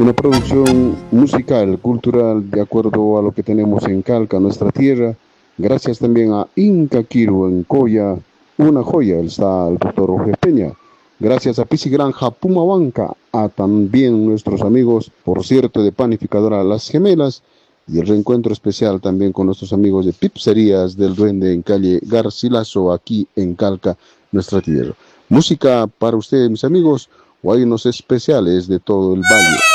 Una producción musical, cultural, de acuerdo a lo que tenemos en Calca, nuestra tierra. Gracias también a Inca Kiru en Coya, una joya, está el doctor Jorge Peña. Gracias a Pisi Granja Pumabanca, a también nuestros amigos, por cierto, de Panificadora Las Gemelas, y el reencuentro especial también con nuestros amigos de Pipserías del Duende en calle Garcilaso, aquí en Calca, nuestra tierra. Música para ustedes, mis amigos, o hay unos especiales de todo el valle.